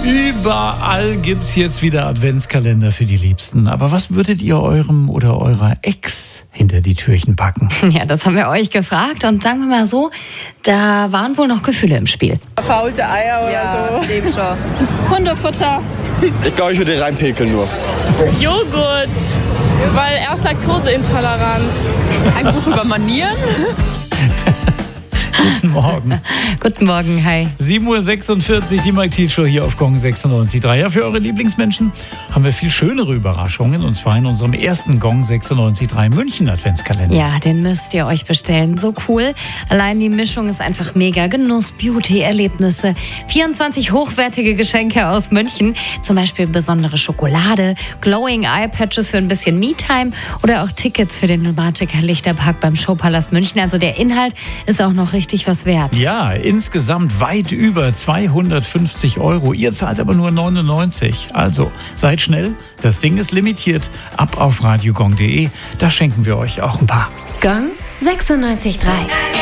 Überall gibt's jetzt wieder Adventskalender für die Liebsten. Aber was würdet ihr eurem oder eurer Ex hinter die Türchen packen? Ja, das haben wir euch gefragt und sagen wir mal so, da waren wohl noch Gefühle im Spiel. Verfaulte Eier oder so. Dem schon. Hundefutter. Ich glaube, ich würde reinpinkeln nur. Joghurt, weil er ist laktoseintolerant. Ein Buch über Manieren. Guten Morgen. Guten Morgen, hi. 7.46 Uhr, die Mike Thiel Show hier auf Gong 96.3. Ja, für eure Lieblingsmenschen haben wir viel schönere Überraschungen. Und zwar in unserem ersten Gong 96.3 München Adventskalender. Ja, den müsst ihr euch bestellen. So cool. Allein die Mischung ist einfach mega. Genuss, Beauty, Erlebnisse. 24 hochwertige Geschenke aus München. Zum Beispiel besondere Schokolade, Glowing Eye Patches für ein bisschen Me-Time oder auch Tickets für den Magiker Lichterpark beim Showpalast München. Also der Inhalt ist auch noch richtig was wert. Ja, insgesamt weit über 250 Euro. Ihr zahlt aber nur 99. Also seid schnell, das Ding ist limitiert. Ab auf radiogong.de, da schenken wir euch auch ein paar. Gong 96.3.